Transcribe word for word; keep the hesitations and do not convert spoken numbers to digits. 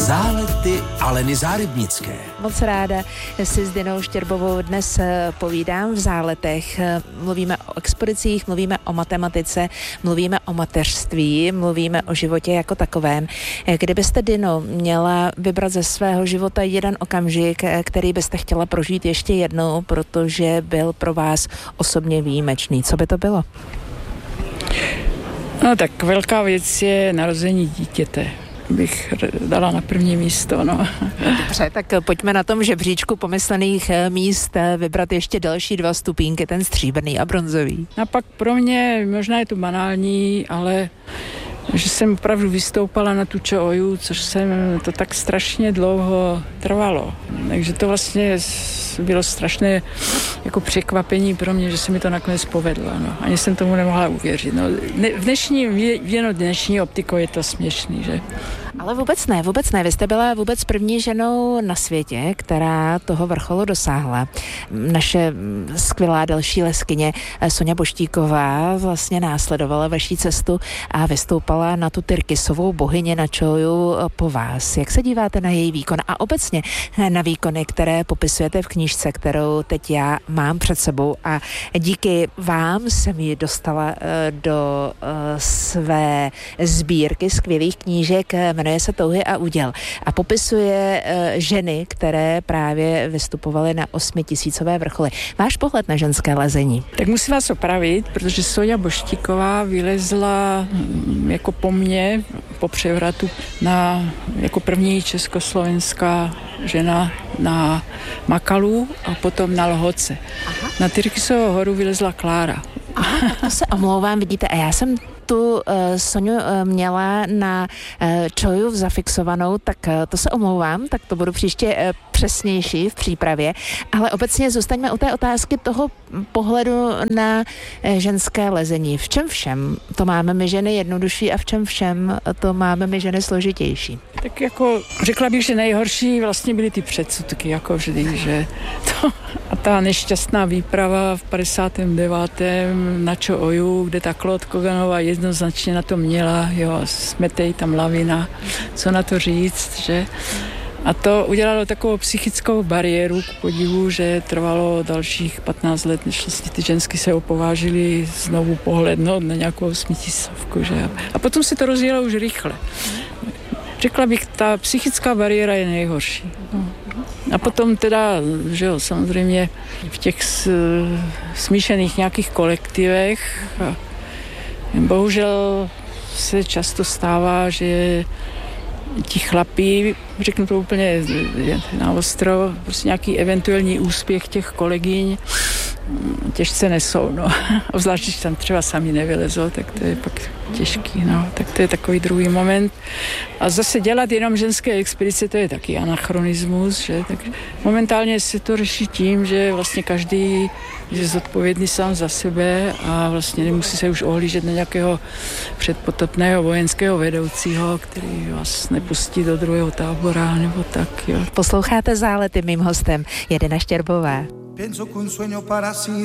Zálety Aleny Zárybnické. Moc ráda si s Dinou Štěrbovou dnes povídám v Záletech. Mluvíme o expedicích, mluvíme o matematice, mluvíme o mateřství, mluvíme o životě jako takovém. Kdybyste, Dino, měla vybrat ze svého života jeden okamžik, který byste chtěla prožít ještě jednou, protože byl pro vás osobně výjimečný, co by to bylo? No tak velká věc je narození dítěte. Bych dala na první místo, no. Dobře, tak pojďme na tom žebříčku pomyslených míst vybrat ještě další dva stupínky, ten stříbrný a bronzový. A pak pro mě, možná je to banální, ale že jsem opravdu vystoupala na tu Čo-Oju, což jsem, to tak strašně dlouho trvalo. Takže to vlastně bylo strašné jako překvapení pro mě, že se mi to nakonec povedlo. No. Ani jsem tomu nemohla uvěřit. No, v dnešní, jen dnešní optikou je to směšný, že? Ale vůbec ne, vůbec ne. Vy jste byla vůbec první ženou na světě, která toho vrcholu dosáhla. Naše skvělá další leskyně Soňa Boštíková vlastně následovala vaší cestu a vystoupala na tu Tyrkisovou bohyni na Čo-Oju po vás. Jak se díváte na její výkon a obecně na výkony, které popisujete v knížce, kterou teď já mám před sebou a díky vám jsem ji dostala do své sbírky skvělých knížek, jmenuje se Touhy a úděl a popisuje uh, ženy, které právě vystupovaly na osmitisícové vrcholy. Váš pohled na ženské lezení? Tak musím vás opravit, protože Soňa Boštíková vylezla jako po mně, po převratu, na, jako první československá žena na Makalu a potom na Lhoce. Aha. Na Tyrkisovou horu vylezla Klára. Aha, tak to se omlouvám, vidíte, a já jsem tu uh, Soňu uh, měla na uh, Čo-Oju zafixovanou, tak uh, to se omlouvám, tak to budu příště uh, přesnější v přípravě, ale obecně zůstaňme u té otázky toho pohledu na uh, ženské lezení. V čem všem to máme my ženy jednodušší a v čem všem to máme my ženy složitější? Tak jako řekla bych, že nejhorší vlastně byly ty předsudky, jako vždy, že to, a ta nešťastná výprava v padesátém devátém na Čo-Oju, kde ta Claude Koganová jednoznačně na to měla, jo, smetej tam lavina, co na to říct, že? A to udělalo takovou psychickou bariéru k podivu, že trvalo dalších patnáct let, než vlastně ty žensky se opovážily znovu pohlednout na nějakou osmitisícovku, že? A potom se to rozjelo už rychle. Řekla bych, ta psychická bariéra je nejhorší. A potom teda, že jo, samozřejmě v těch smíšených nějakých kolektivech bohužel se často stává, že ti chlapí, řeknu to úplně na ostro, prostě nějaký eventuální úspěch těch kolegyň těžce nesou, no. Obzvlášť, když tam třeba sami nevylezou, tak to je pak těžký, no. Tak to je takový druhý moment. A zase dělat jenom ženské expedice, to je taky anachronismus, že? Tak momentálně se to řeší tím, že vlastně každý je zodpovědný sám za sebe a vlastně nemusí se už ohlížet na nějakého předpotopného vojenského vedoucího, který vás nepustí do druhého tábora, nebo tak, jo. Posloucháte Zálety, mým hostem je Dina Štěrbová. Pienso que un sueño para